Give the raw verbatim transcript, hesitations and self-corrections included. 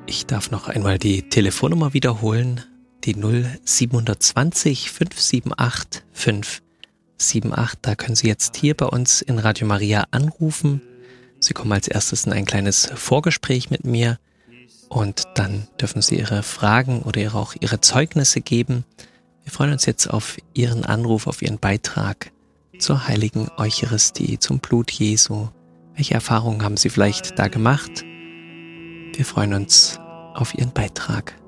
Ich darf noch einmal die Telefonnummer wiederholen, die null sieben zwei null fünf sieben acht fünf sieben acht. Da können Sie jetzt hier bei uns in Radio Maria anrufen. Sie kommen als erstes in ein kleines Vorgespräch mit mir und dann dürfen Sie Ihre Fragen oder ihre, auch Ihre Zeugnisse geben. Wir freuen uns jetzt auf Ihren Anruf, auf Ihren Beitrag zur heiligen Eucharistie, zum Blut Jesu. Welche Erfahrungen haben Sie vielleicht da gemacht? Wir freuen uns auf Ihren Beitrag.